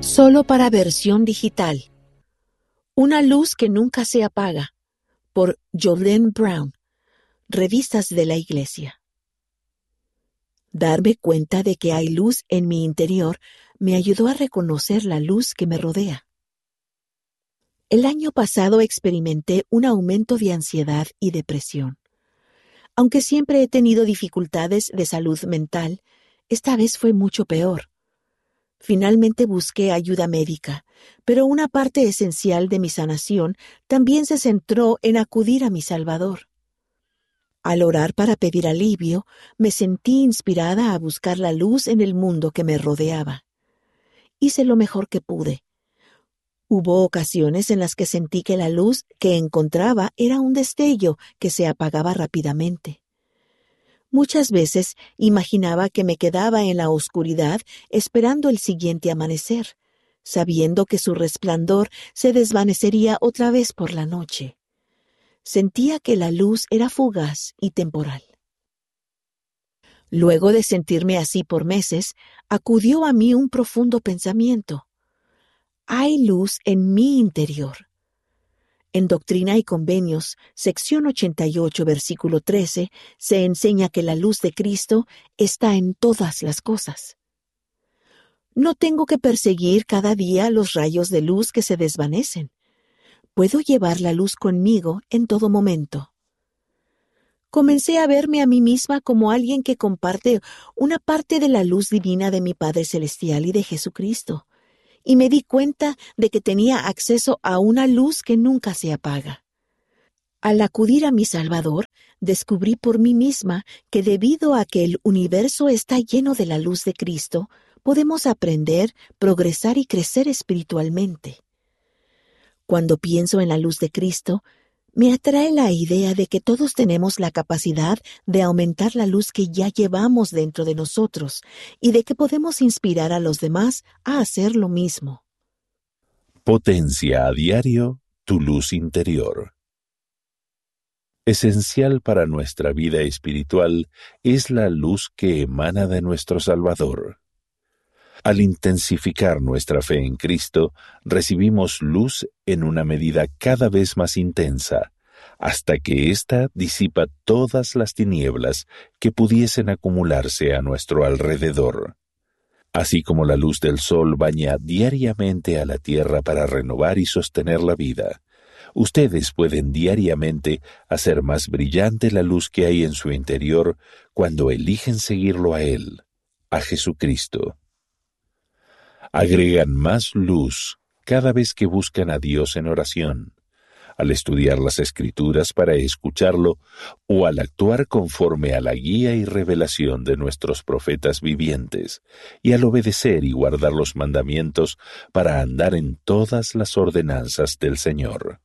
Solo para versión digital. Una luz que nunca se apaga, por Jolene Brown, Revistas de la Iglesia. Darme cuenta de que hay luz en mi interior me ayudó a reconocer la luz que me rodea. El año pasado experimenté un aumento de ansiedad y depresión. Aunque siempre he tenido dificultades de salud mental, esta vez fue mucho peor. Finalmente busqué ayuda médica, pero una parte esencial de mi sanación también se centró en acudir a mi Salvador. Al orar para pedir alivio, me sentí inspirada a buscar la luz en el mundo que me rodeaba. Hice lo mejor que pude. Hubo ocasiones en las que sentí que la luz que encontraba era un destello que se apagaba rápidamente. Muchas veces imaginaba que me quedaba en la oscuridad esperando el siguiente amanecer, sabiendo que su resplandor se desvanecería otra vez por la noche. Sentía que la luz era fugaz y temporal. Luego de sentirme así por meses, acudió a mí un profundo pensamiento. Hay luz en mi interior. En Doctrina y Convenios, sección 88, versículo 13, se enseña que la luz de Cristo está en todas las cosas. No tengo que perseguir cada día los rayos de luz que se desvanecen. Puedo llevar la luz conmigo en todo momento. Comencé a verme a mí misma como alguien que comparte una parte de la luz divina de mi Padre Celestial y de Jesucristo. Y me di cuenta de que tenía acceso a una luz que nunca se apaga. Al acudir a mi Salvador, descubrí por mí misma que debido a que el universo está lleno de la luz de Cristo, podemos aprender, progresar y crecer espiritualmente. Cuando pienso en la luz de Cristo, me atrae la idea de que todos tenemos la capacidad de aumentar la luz que ya llevamos dentro de nosotros y de que podemos inspirar a los demás a hacer lo mismo. Potencia a diario tu luz interior. Esencial para nuestra vida espiritual es la luz que emana de nuestro Salvador. Al intensificar nuestra fe en Cristo, recibimos luz en una medida cada vez más intensa, hasta que ésta disipa todas las tinieblas que pudiesen acumularse a nuestro alrededor. Así como la luz del sol baña diariamente a la tierra para renovar y sostener la vida, ustedes pueden diariamente hacer más brillante la luz que hay en su interior cuando eligen seguirlo a Él, a Jesucristo. Agregan más luz cada vez que buscan a Dios en oración, al estudiar las Escrituras para escucharlo o al actuar conforme a la guía y revelación de nuestros profetas vivientes, y al obedecer y guardar los mandamientos para andar en todas las ordenanzas del Señor.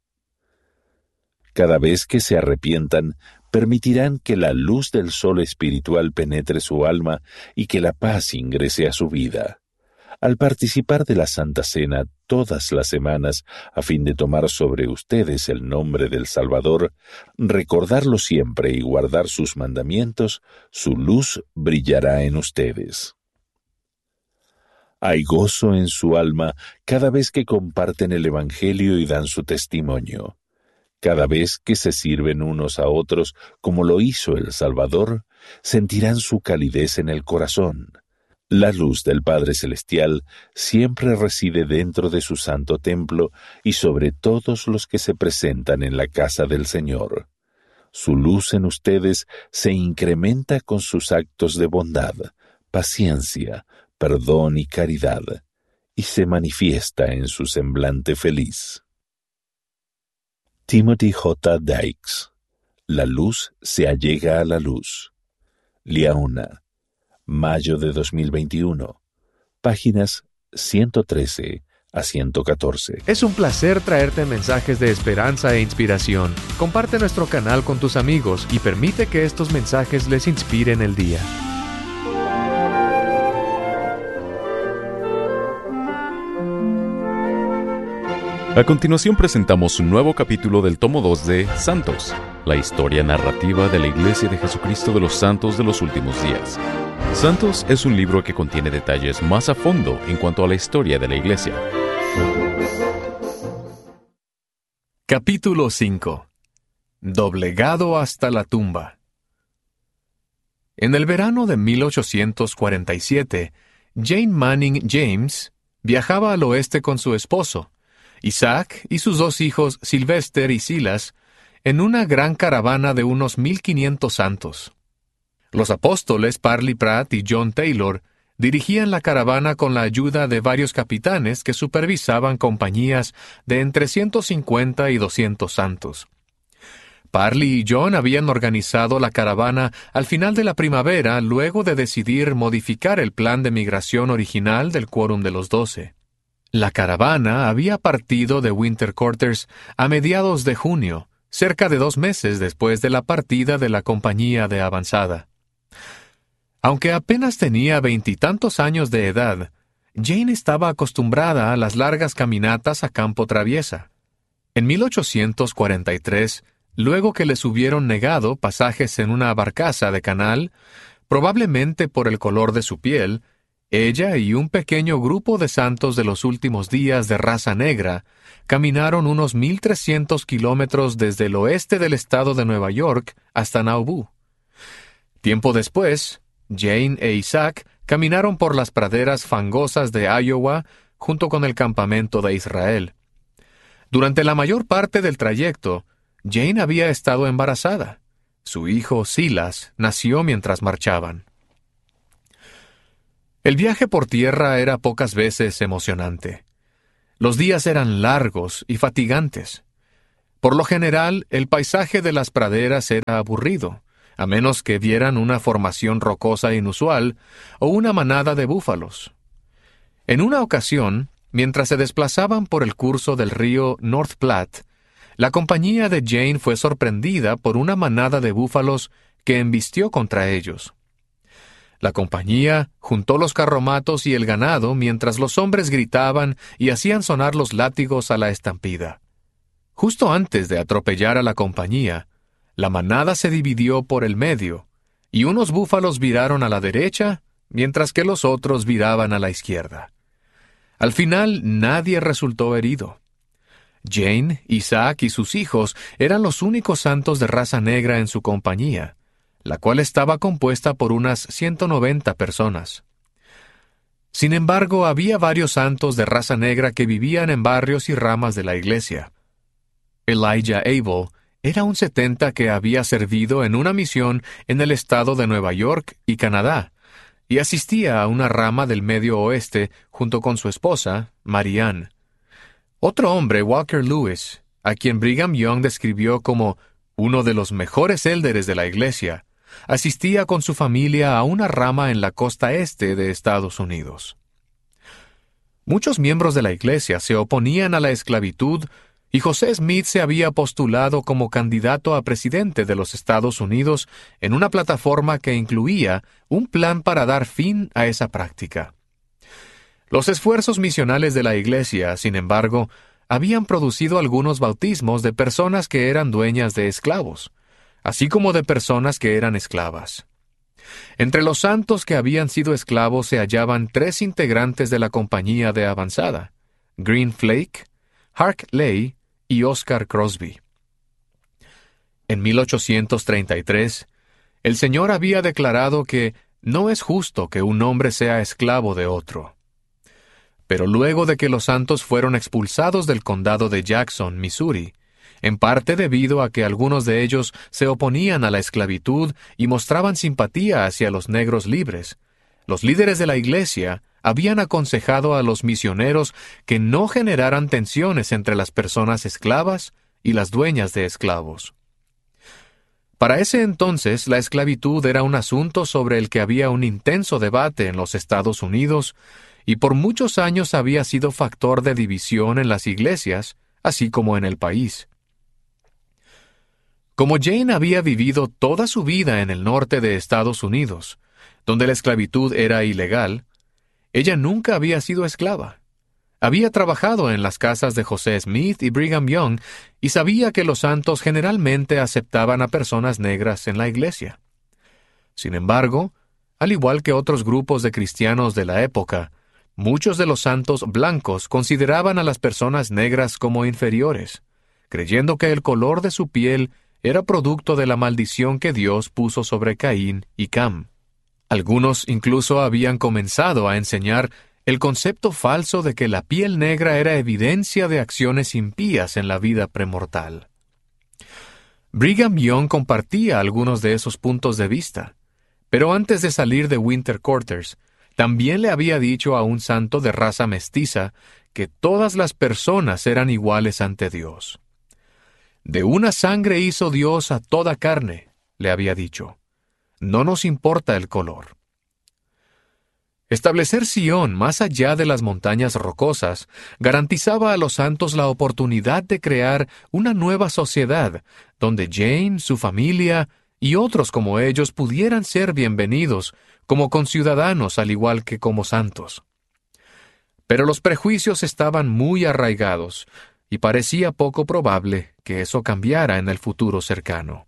Cada vez que se arrepientan, permitirán que la luz del sol espiritual penetre su alma y que la paz ingrese a su vida. Al participar de la Santa Cena todas las semanas a fin de tomar sobre ustedes el nombre del Salvador, recordarlo siempre y guardar sus mandamientos, su luz brillará en ustedes. Hay gozo en su alma cada vez que comparten el Evangelio y dan su testimonio. Cada vez que se sirven unos a otros como lo hizo el Salvador, sentirán su calidez en el corazón. La luz del Padre Celestial siempre reside dentro de su santo templo y sobre todos los que se presentan en la casa del Señor. Su luz en ustedes se incrementa con sus actos de bondad, paciencia, perdón y caridad, y se manifiesta en su semblante feliz. Timothy J. Dykes. La luz se allega a la luz. Liaona. Mayo de 2021, páginas 113 a 114. Es un placer traerte mensajes de esperanza e inspiración. Comparte nuestro canal con tus amigos y permite que estos mensajes les inspiren el día. A continuación presentamos un nuevo capítulo del tomo 2 de Santos, la historia narrativa de la Iglesia de Jesucristo de los Santos de los Últimos Días. Santos es un libro que contiene detalles más a fondo en cuanto a la historia de la Iglesia. Capítulo 5. Doblegado hasta la tumba. En el verano de 1847, Jane Manning James viajaba al oeste con su esposo, Isaac y sus dos hijos Sylvester y Silas, en una gran caravana de unos 1,500 santos. Los apóstoles Parley Pratt y John Taylor dirigían la caravana con la ayuda de varios capitanes que supervisaban compañías de entre 150 y 200 santos. Parley y John habían organizado la caravana al final de la primavera luego de decidir modificar el plan de migración original del Quórum de los 12. La caravana había partido de Winter Quarters a mediados de junio, cerca de 2 meses después de la partida de la compañía de avanzada. Aunque apenas tenía 20 y tantos años de edad, Jane estaba acostumbrada a las largas caminatas a campo traviesa. En 1843, luego que les hubieron negado pasajes en una barcaza de canal, probablemente por el color de su piel, ella y un pequeño grupo de santos de los últimos días de raza negra caminaron unos 1,300 kilómetros desde el oeste del estado de Nueva York hasta Nauvoo. Tiempo después, Jane e Isaac caminaron por las praderas fangosas de Iowa junto con el campamento de Israel. Durante la mayor parte del trayecto, Jane había estado embarazada. Su hijo Silas nació mientras marchaban. El viaje por tierra era pocas veces emocionante. Los días eran largos y fatigantes. Por lo general, el paisaje de las praderas era aburrido, a menos que vieran una formación rocosa inusual o una manada de búfalos. En una ocasión, mientras se desplazaban por el curso del río North Platte, la compañía de Jane fue sorprendida por una manada de búfalos que embistió contra ellos. La compañía juntó los carromatos y el ganado mientras los hombres gritaban y hacían sonar los látigos a la estampida. Justo antes de atropellar a la compañía, la manada se dividió por el medio, y unos búfalos viraron a la derecha, mientras que los otros viraban a la izquierda. Al final, nadie resultó herido. Jane, Isaac y sus hijos eran los únicos santos de raza negra en su compañía, la cual estaba compuesta por unas 190 personas. Sin embargo, había varios santos de raza negra que vivían en barrios y ramas de la iglesia. Elijah Abel era un 70 que había servido en una misión en el estado de Nueva York y Canadá, y asistía a una rama del Medio Oeste junto con su esposa, Marianne. Otro hombre, Walker Lewis, a quien Brigham Young describió como uno de los mejores élderes de la iglesia, asistía con su familia a una rama en la costa este de Estados Unidos. Muchos miembros de la iglesia se oponían a la esclavitud y José Smith se había postulado como candidato a presidente de los Estados Unidos en una plataforma que incluía un plan para dar fin a esa práctica. Los esfuerzos misionales de la iglesia, sin embargo, habían producido algunos bautismos de personas que eran dueñas de esclavos, así como de personas que eran esclavas. Entre los santos que habían sido esclavos se hallaban 3 integrantes de la compañía de avanzada: Green Flake, Hark Lay y Oscar Crosby. En 1833, el Señor había declarado que no es justo que un hombre sea esclavo de otro. Pero luego de que los santos fueron expulsados del condado de Jackson, Missouri, en parte debido a que algunos de ellos se oponían a la esclavitud y mostraban simpatía hacia los negros libres, los líderes de la iglesia habían aconsejado a los misioneros que no generaran tensiones entre las personas esclavas y las dueñas de esclavos. Para ese entonces, la esclavitud era un asunto sobre el que había un intenso debate en los Estados Unidos y por muchos años había sido factor de división en las iglesias, así como en el país. Como Jane había vivido toda su vida en el norte de Estados Unidos, donde la esclavitud era ilegal, ella nunca había sido esclava. Había trabajado en las casas de José Smith y Brigham Young y sabía que los santos generalmente aceptaban a personas negras en la iglesia. Sin embargo, Al igual que otros grupos de cristianos de la época, muchos de los santos blancos consideraban a las personas negras como inferiores, creyendo que el color de su piel era producto de la maldición que Dios puso sobre Caín y Cam. Algunos incluso habían comenzado a enseñar el concepto falso de que la piel negra era evidencia de acciones impías en la vida premortal. Brigham Young compartía algunos de esos puntos de vista, pero antes de salir de Winter Quarters, también le había dicho a un santo de raza mestiza que todas las personas eran iguales ante Dios. De una sangre hizo Dios a toda carne, le había dicho. No nos importa el color. Establecer Sion más allá de las montañas rocosas garantizaba a los santos la oportunidad de crear una nueva sociedad donde Jane, su familia y otros como ellos pudieran ser bienvenidos como conciudadanos al igual que como santos. Pero los prejuicios estaban muy arraigados y parecía poco probable que eso cambiara en el futuro cercano.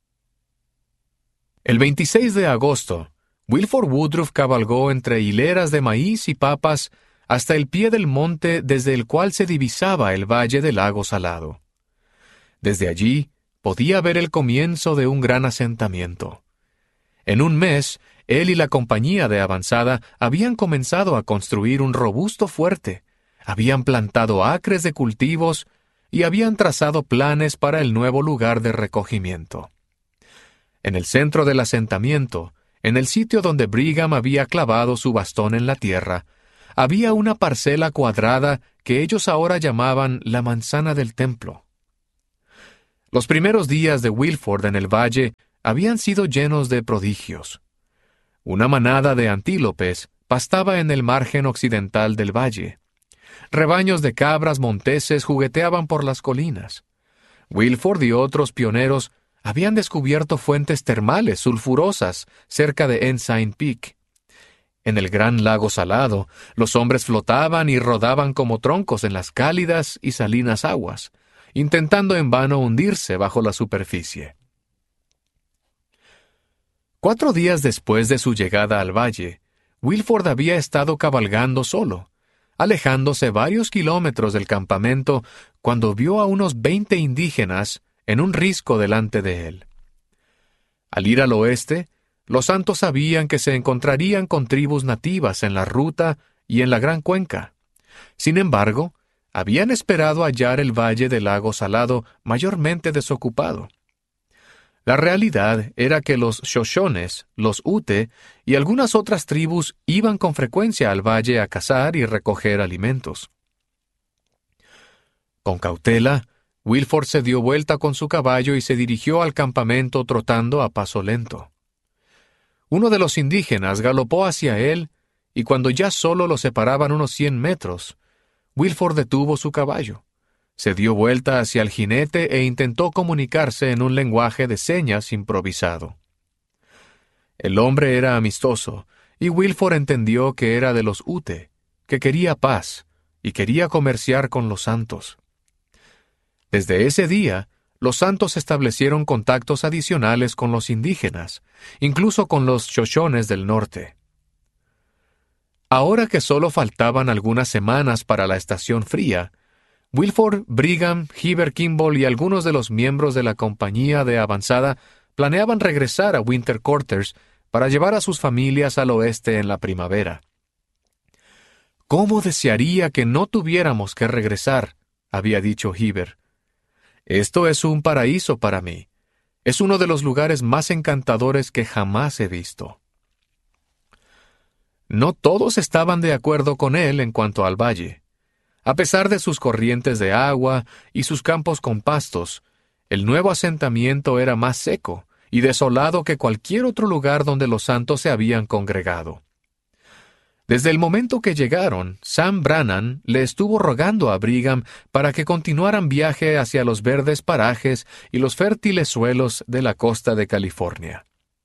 El 26 de agosto, Wilford Woodruff cabalgó entre hileras de maíz y papas hasta el pie del monte desde el cual se divisaba el valle del lago Salado. Desde allí podía ver el comienzo de un gran asentamiento. En un mes, él y la compañía de avanzada habían comenzado a construir un robusto fuerte, habían plantado acres de cultivos y habían trazado planes para el nuevo lugar de recogimiento. En el centro del asentamiento, en el sitio donde Brigham había clavado su bastón en la tierra, había una parcela cuadrada que ellos ahora llamaban la manzana del templo. Los primeros días de Wilford en el valle habían sido llenos de prodigios. Una manada de antílopes pastaba en el margen occidental del valle. Rebaños de cabras monteses jugueteaban por las colinas. Wilford y otros pioneros habían descubierto fuentes termales sulfurosas cerca de Ensign Peak. En el gran lago Salado, los hombres flotaban y rodaban como troncos en las cálidas y salinas aguas, intentando en vano hundirse bajo la superficie. 4 días después de su llegada al valle, Wilford había estado cabalgando solo, alejándose varios kilómetros del campamento cuando vio a unos 20 indígenas en un risco delante de él. Al ir al oeste, los santos sabían que se encontrarían con tribus nativas en la ruta y en la gran cuenca. Sin embargo, habían esperado hallar el valle del lago Salado mayormente desocupado. La realidad era que los Shoshones, los Ute y algunas otras tribus iban con frecuencia al valle a cazar y recoger alimentos. Con cautela, Wilford se dio vuelta con su caballo y se dirigió al campamento trotando a paso lento. Uno de los indígenas galopó hacia él, y cuando ya solo lo separaban unos 100 metros, Wilford detuvo su caballo, se dio vuelta hacia el jinete e intentó comunicarse en un lenguaje de señas improvisado. El hombre era amistoso, y Wilford entendió que era de los Ute, que quería paz, y quería comerciar con los santos. Desde ese día, los santos establecieron contactos adicionales con los indígenas, incluso con los Shoshones del norte. Ahora que solo faltaban algunas semanas para la estación fría, Wilford, Brigham, Heber Kimball y algunos de los miembros de la compañía de avanzada planeaban regresar a Winter Quarters para llevar a sus familias al oeste en la primavera. «¿Cómo desearía que no tuviéramos que regresar?», había dicho Heber. «Esto es un paraíso para mí. Es uno de los lugares más encantadores que jamás he visto». No todos estaban de acuerdo con él en cuanto al valle. A pesar de sus corrientes de agua y sus campos con pastos, el nuevo asentamiento era más seco y desolado que cualquier otro lugar donde los santos se habían congregado. Desde el momento que llegaron, Sam Brannan le estuvo rogando a Brigham para que continuaran viaje hacia los verdes parajes y los fértiles suelos de la costa de California.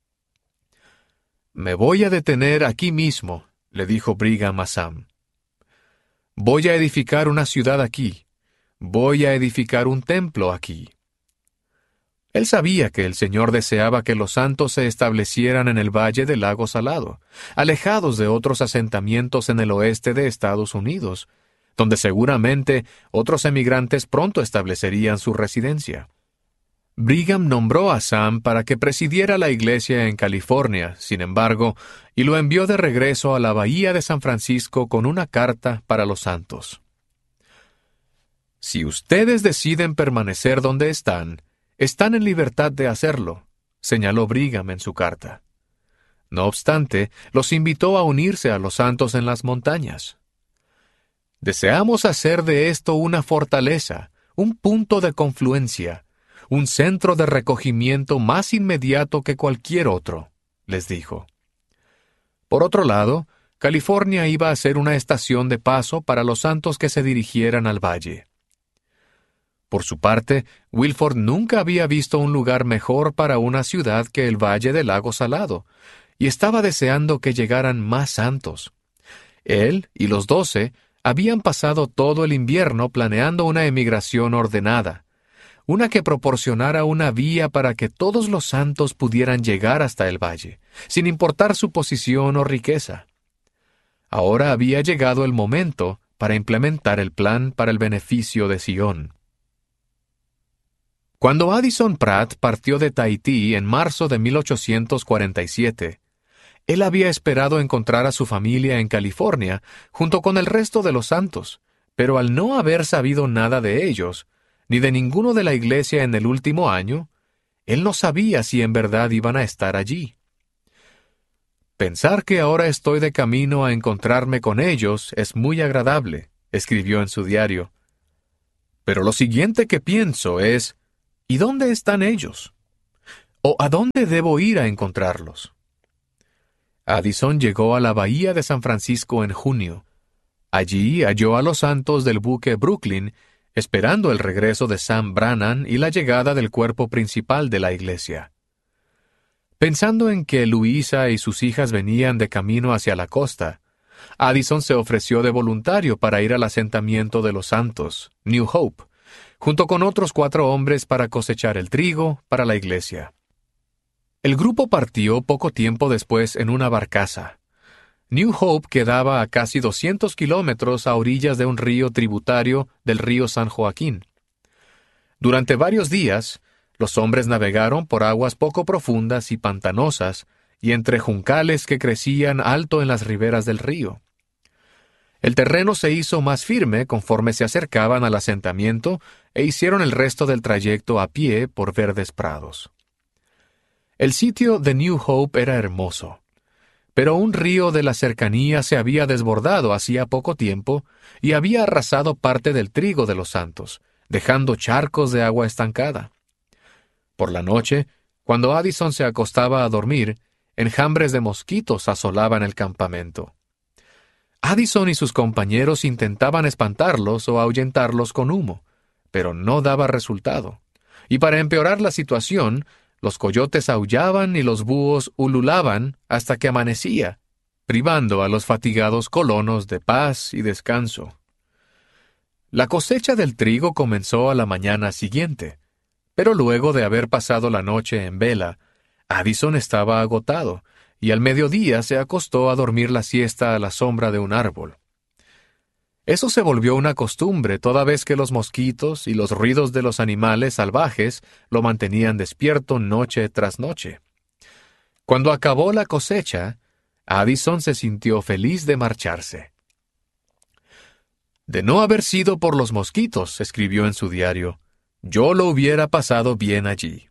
«Me voy a detener aquí mismo», le dijo Brigham a Sam. «Voy a edificar una ciudad aquí. Voy a edificar un templo aquí». Él sabía que el Señor deseaba que los santos se establecieran en el valle del lago Salado, alejados de otros asentamientos en el oeste de Estados Unidos, donde seguramente otros emigrantes pronto establecerían su residencia. Brigham nombró a Sam para que presidiera la iglesia en California, sin embargo, y lo envió de regreso a la bahía de San Francisco con una carta para los santos. Si ustedes deciden permanecer donde están en libertad de hacerlo, señaló Brigham en su carta. No obstante, los invitó a unirse a los santos en las montañas. Deseamos hacer de esto una fortaleza, un punto de confluencia, un centro de recogimiento más inmediato que cualquier otro, les dijo. Por otro lado, California iba a ser una estación de paso para los santos que se dirigieran al valle. Por su parte, Wilford nunca había visto un lugar mejor para una ciudad que el valle del lago Salado, y estaba deseando que llegaran más santos. Él y los 12 habían pasado todo el invierno planeando una emigración ordenada, una que proporcionara una vía para que todos los santos pudieran llegar hasta el valle, sin importar su posición o riqueza. Ahora había llegado el momento para implementar el plan para el beneficio de Sion. Cuando Addison Pratt partió de Tahití en marzo de 1847, él había esperado encontrar a su familia en California junto con el resto de los santos, pero al no haber sabido nada de ellos, ni de ninguno de la iglesia en el último año, él no sabía si en verdad iban a estar allí. Pensar que ahora estoy de camino a encontrarme con ellos es muy agradable, escribió en su diario. Pero lo siguiente que pienso es, ¿y dónde están ellos? ¿O a dónde debo ir a encontrarlos? Addison llegó a la bahía de San Francisco en junio. Allí halló a los santos del buque Brooklyn, esperando el regreso de Sam Brannan y la llegada del cuerpo principal de la iglesia. Pensando en que Luisa y sus hijas venían de camino hacia la costa, Addison se ofreció de voluntario para ir al asentamiento de los santos, New Hope, junto con otros 4 hombres para cosechar el trigo para la iglesia. El grupo partió poco tiempo después en una barcaza. New Hope quedaba a casi 200 kilómetros a orillas de un río tributario del río San Joaquín. Durante varios días, los hombres navegaron por aguas poco profundas y pantanosas y entre juncales que crecían alto en las riberas del río. El terreno se hizo más firme conforme se acercaban al asentamiento e hicieron el resto del trayecto a pie por verdes prados. El sitio de New Hope era hermoso, pero un río de la cercanía se había desbordado hacía poco tiempo y había arrasado parte del trigo de los santos, dejando charcos de agua estancada. Por la noche, cuando Addison se acostaba a dormir, enjambres de mosquitos asolaban el campamento. Addison y sus compañeros intentaban espantarlos o ahuyentarlos con humo, pero no daba resultado. Y para empeorar la situación, los coyotes aullaban y los búhos ululaban hasta que amanecía, privando a los fatigados colonos de paz y descanso. La cosecha del trigo comenzó a la mañana siguiente, pero luego de haber pasado la noche en vela, Addison estaba agotado, y al mediodía se acostó a dormir la siesta a la sombra de un árbol. Eso se volvió una costumbre toda vez que los mosquitos y los ruidos de los animales salvajes lo mantenían despierto noche tras noche. Cuando acabó la cosecha, Addison se sintió feliz de marcharse. De no haber sido por los mosquitos, escribió en su diario, yo lo hubiera pasado bien allí.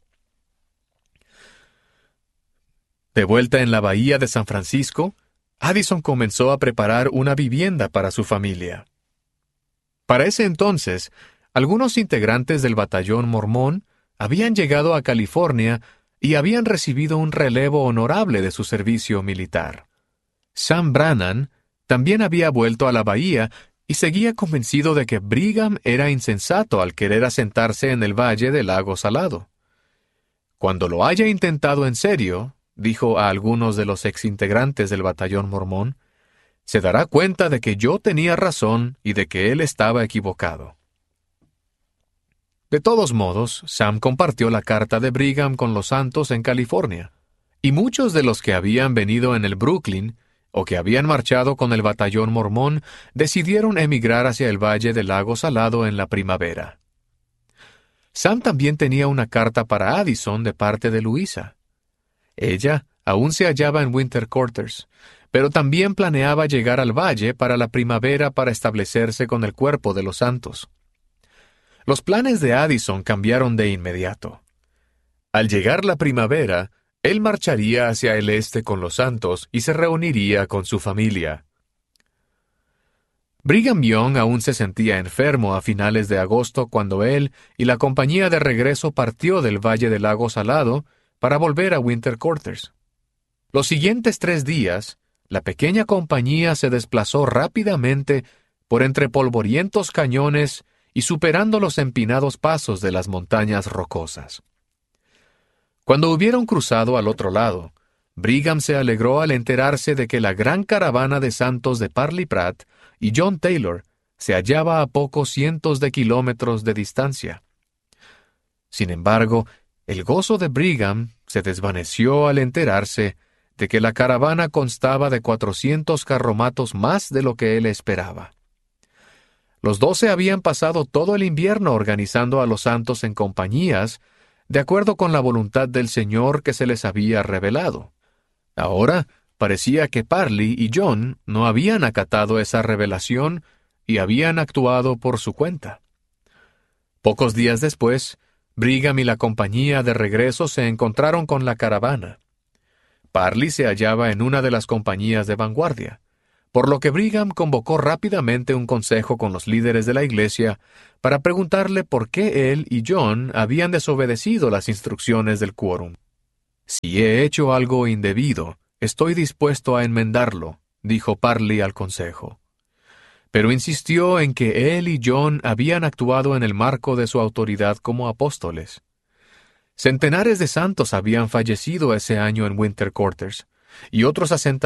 De vuelta en la bahía de San Francisco, Addison comenzó a preparar una vivienda para su familia. Para ese entonces, algunos integrantes del batallón mormón habían llegado a California y habían recibido un relevo honorable de su servicio militar. Sam Brannan también había vuelto a la bahía y seguía convencido de que Brigham era insensato al querer asentarse en el valle del lago Salado. Cuando lo haya intentado en serio, dijo a algunos de los exintegrantes del batallón mormón, se dará cuenta de que yo tenía razón y de que él estaba equivocado. De todos modos, Sam compartió la carta de Brigham con los santos en California, y muchos de los que habían venido en el Brooklyn o que habían marchado con el batallón mormón decidieron emigrar hacia el Valle del Lago Salado en la primavera. Sam también tenía una carta para Addison de parte de Luisa. Ella aún se hallaba en Winter Quarters, pero también planeaba llegar al valle para la primavera para establecerse con el cuerpo de los santos. Los planes de Addison cambiaron de inmediato. Al llegar la primavera, él marcharía hacia el este con los santos y se reuniría con su familia. Brigham Young aún se sentía enfermo a finales de agosto cuando él y la compañía de regreso partió del Valle del Lago Salado para volver a Winter Quarters. Los siguientes 3 días, la pequeña compañía se desplazó rápidamente por entre polvorientos cañones y superando los empinados pasos de las montañas rocosas. Cuando hubieron cruzado al otro lado, Brigham se alegró al enterarse de que la gran caravana de santos de Parley Pratt y John Taylor se hallaba a pocos cientos de kilómetros de distancia. Sin embargo, el gozo de Brigham se desvaneció al enterarse de que la caravana constaba de 400 carromatos más de lo que él esperaba. Los 12 habían pasado todo el invierno organizando a los santos en compañías, de acuerdo con la voluntad del Señor que se les había revelado. Ahora parecía que Parley y John no habían acatado esa revelación y habían actuado por su cuenta. Pocos días después, Brigham y la compañía de regreso se encontraron con la caravana. Parley se hallaba en una de las compañías de vanguardia, por lo que Brigham convocó rápidamente un consejo con los líderes de la iglesia para preguntarle por qué él y John habían desobedecido las instrucciones del quórum. «Si he hecho algo indebido, estoy dispuesto a enmendarlo», dijo Parley al consejo. Pero insistió en que él y John habían actuado en el marco de su autoridad como apóstoles. Centenares de santos habían fallecido ese año en Winter Quarters, y otros asentamientos